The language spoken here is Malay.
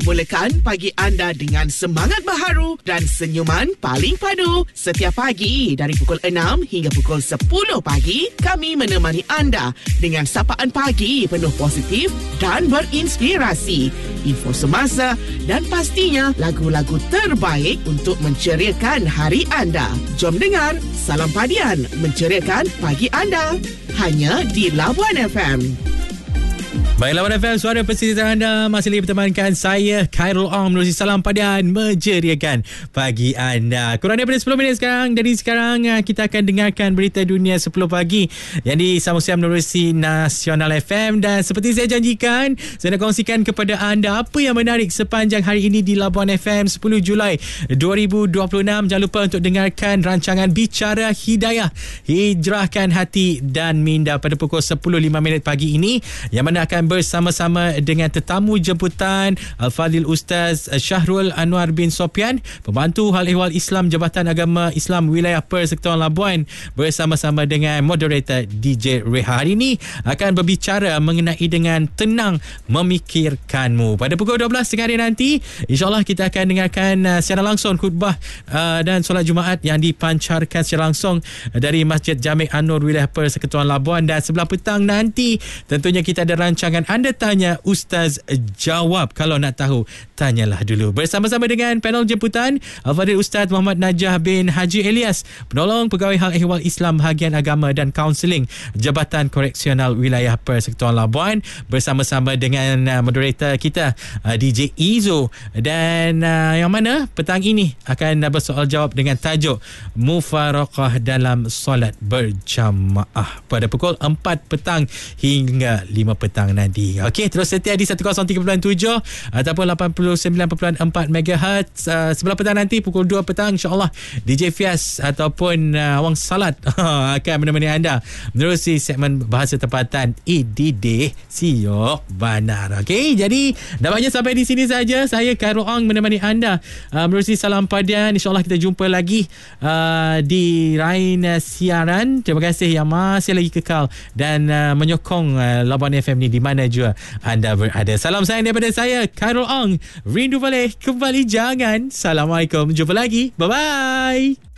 Mulakan pagi anda dengan semangat baharu dan senyuman paling padu. Setiap pagi dari pukul 6 hingga pukul 10 pagi, kami menemani anda dengan sapaan pagi penuh positif dan berinspirasi. Info semasa dan pastinya lagu-lagu terbaik untuk menceriakan hari anda. Jom dengar Salam Padian menceriakan pagi anda. Hanya di Labuan FM. Baik, Labuan FM, suara persisitan anda masih lagi bertemankan saya, Khairul Ong, menerusi Salam Padian menceriakan pagi anda. Kurang daripada 10 minit sekarang. Dari sekarang kita akan dengarkan berita dunia 10 pagi yang disambung-siang menerusi Nasional FM. Dan seperti saya janjikan, saya nak kongsikan kepada anda apa yang menarik sepanjang hari ini di Labuan FM 10 Julai 2026. Jangan lupa untuk dengarkan rancangan Bicara Hidayah, Hijrahkan Hati dan Minda pada pukul 10.05 pagi ini, yang mana akan bersama-sama dengan tetamu jemputan Al-Fadhil Ustaz Syahrul Anwar bin Sopyan, Pembantu Hal Ehwal Islam Jabatan Agama Islam Wilayah Persekutuan Labuan, bersama-sama dengan moderator DJ Reha. Hari ini akan berbicara mengenai dengan tenang memikirkanmu. Pada pukul 12 tengah hari nanti, insyaAllah kita akan dengarkan secara langsung khutbah dan solat Jumaat yang dipancarkan secara langsung dari Masjid Jamik An-Nur Wilayah Persekutuan Labuan. Dan sebelah petang nanti tentunya kita ada rancangan Anda Tanya, Ustaz Jawab. Kalau nak tahu, tanyalah dulu. Bersama-sama dengan panel jemputan Al-Fadhil Ustaz Muhammad Najah bin Haji Elias, Penolong Pegawai Hal Ehwal Islam Bahagian Agama dan Kaunseling Jabatan Koreksional Wilayah Persekutuan Labuan, bersama-sama dengan moderator kita DJ Izo. Dan yang mana petang ini akan bersoal jawab dengan tajuk Mufaraqah dalam solat berjamaah pada pukul 4 petang hingga 5 petang nanti. Okey, terus setia di 103.7 ataupun 89.4 MHz. Sebelah petang nanti pukul 2 petang, insya-Allah DJ Fias ataupun Wang Salat akan menemani anda menerusi segmen bahasa tempatan IDD Siok Banar. Okey, jadi nampaknya sampai di sini saja. Saya Khairul Ong menemani anda menerusi Salam Padian. InsyaAllah kita jumpa lagi di lain siaran. Terima kasih yang masih lagi kekal dan menyokong Labuan FM ni di mana jua anda berada. Salam sayang daripada saya, Khairul Ong. Rindu boleh, kembali jangan. Assalamualaikum. Jumpa lagi. Bye-bye.